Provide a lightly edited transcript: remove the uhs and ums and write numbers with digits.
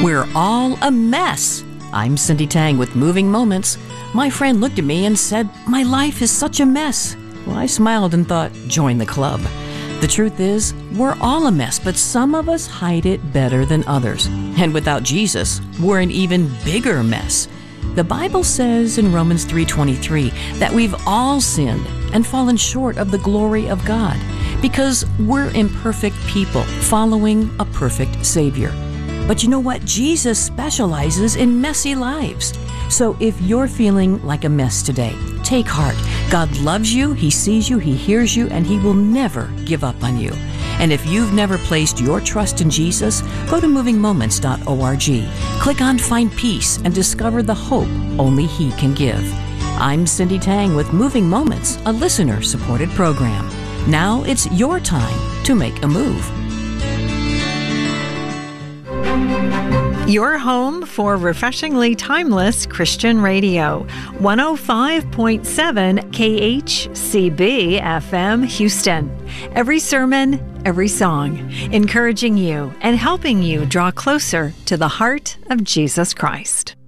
We're all a mess. I'm Cindy Tang with Moving Moments. My friend looked at me and said, "My life is such a mess." Well, I smiled and thought, join the club. The truth is, we're all a mess, but some of us hide it better than others. And without Jesus, we're an even bigger mess. The Bible says in Romans 3:23 that we've all sinned and fallen short of the glory of God because we're imperfect people following a perfect Savior. But you know what? Jesus specializes in messy lives. So if you're feeling like a mess today, take heart. God loves you, He sees you, He hears you, and He will never give up on you. And if you've never placed your trust in Jesus, go to movingmoments.org. Click on Find Peace and discover the hope only He can give. I'm Cindy Tang with Moving Moments, a listener-supported program. Now it's your time to make a move. Your home for refreshingly timeless Christian radio. 105.7 KHCB FM Houston. Every sermon, every song, encouraging you and helping you draw closer to the heart of Jesus Christ.